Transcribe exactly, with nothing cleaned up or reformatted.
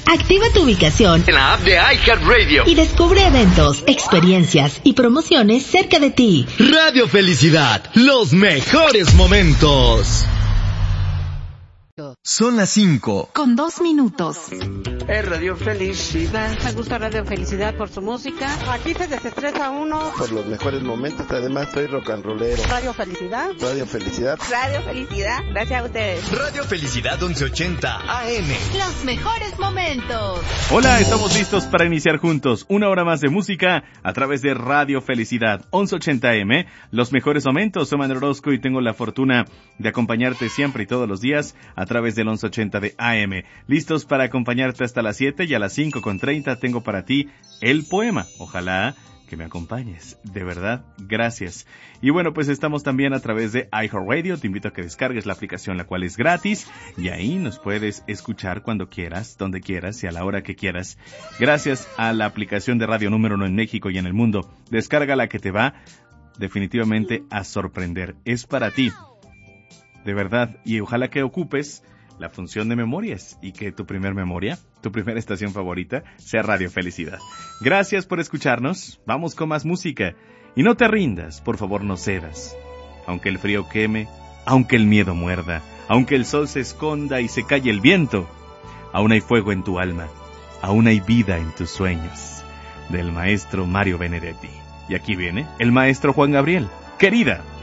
Activa tu ubicación en la app de iHeartRadio y descubre eventos, experiencias y promociones cerca de ti. Radio Felicidad, los mejores momentos. Son las cinco. Con dos minutos. Es Radio Felicidad. Me gusta Radio Felicidad por su música. Aquí se desestresa uno. Por los mejores momentos, además soy rock and rollero. Radio Felicidad. Radio Felicidad. Radio Felicidad. Gracias a ustedes. Radio Felicidad once ochenta A M. Los mejores momentos. Hola, estamos listos para iniciar juntos una hora más de música a través de Radio Felicidad once ochenta A M. Los mejores momentos. Soy Manuel Orozco y tengo la fortuna de acompañarte siempre y todos los días a través del once ochenta de A M. Listos para acompañarte hasta las siete y a las cinco con treinta tengo para ti el poema. Ojalá que me acompañes. De verdad, gracias. Y bueno, pues estamos también a través de iHeartRadio. Te invito a que descargues la aplicación, la cual es gratis. Y ahí nos puedes escuchar cuando quieras, donde quieras y a la hora que quieras. Gracias a la aplicación de radio número uno en México y en el mundo. Descárgala que te va definitivamente a sorprender. Es para ti. De verdad, y ojalá que ocupes la función de memorias y que tu primer memoria, tu primera estación favorita, sea Radio Felicidad. Gracias por escucharnos, vamos con más música. Y no te rindas, por favor no cedas. Aunque el frío queme, aunque el miedo muerda, aunque el sol se esconda y se calle el viento, aún hay fuego en tu alma, aún hay vida en tus sueños. Del maestro Mario Benedetti. Y aquí viene el maestro Juan Gabriel. Querida.